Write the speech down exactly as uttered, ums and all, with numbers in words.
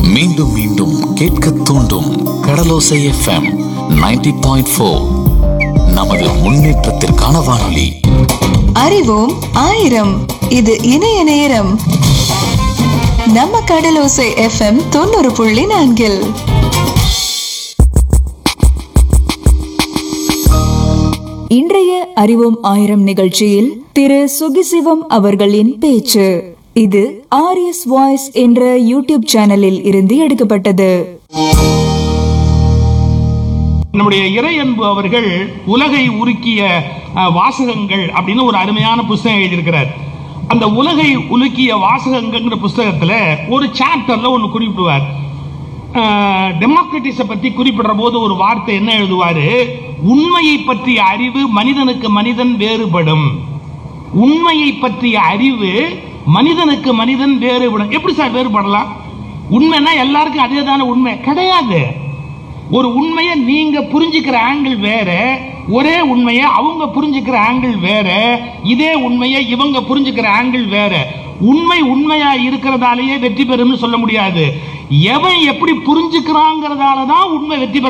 மீண்டும் மீண்டும் கேட்க தூண்டும் கடலோசை எஃப்எம் நைன்டி பாயிண்ட் ஃபோர். நமது முன்னேற்றத்திற்கான வானொலி. அறிவோம் ஆயிரம். இது இணைய நேரம். நம்ம கடலோசை எஃப்எம் தொண்ணூறு புள்ளி நான்கில் இன்றைய அறிவோம் ஆயிரம் நிகழ்ச்சியில் திரு சுகிசிவம் அவர்களின் பேச்சு. இது ஆர்எஸ் வாய்ஸ் என்ற யூடியூப் சேனலில் இருந்து எடுக்கப்பட்டது. நம்முடைய இறை அன்பு அவர்கள் உலகை உருக்கிய வாசகங்கள் அப்படின்னு ஒரு அருமையான புஸ்தகம் எழுதியிருக்கிறார். அந்த உலகை உலுக்கிய வாசகங்கள் புஸ்தகத்துல ஒரு சாப்டர்ல ஒன்னு குறிப்பிடுவார். டெமோக்ரட்டிஸை பத்தி குறிப்பிடுற போது ஒரு வார்த்தை என்ன எழுதுவாரு? உண்மையை பற்றிய அறிவு மனிதனுக்கு மனிதன் வேறுபடும். உண்மையை பற்றிய அறிவு மனிதனுக்கு மனிதன் வேறுபடும். எப்படி சார் வேறுபடலாம்? உண்மைன்னா எல்லாருக்கும் அதேதான உண்மை கிடையாது. ஒரு உண்மையை நீங்க புரிஞ்சுக்கிற ஆங்கிள் வேற, ஒரே உண்மையை அவங்க புரிஞ்சுக்கிற ஆங்கிள் வேற, இதே உண்மையை இவங்க புரிஞ்சுக்கிற ஆங்கிள் வேற. உண்மை உண்மையா இருக்கிறதாலேயே வெற்றி பெறும்னு சொல்ல முடியாது. எவன் எப்படி புரிஞ்சுக்கிறாங்கிறதால தான் உண்மை வெற்றி பெற